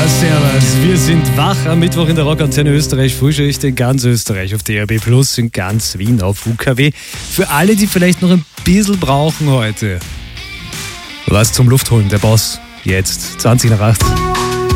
Servus, wir sind wach am Mittwoch in der Rockantenne Österreich, Frühschicht in ganz Österreich auf DAB+, in ganz Wien auf UKW. Für alle, die vielleicht noch ein bisschen brauchen heute, was zum Luftholen, der Boss, jetzt 20 nach 8.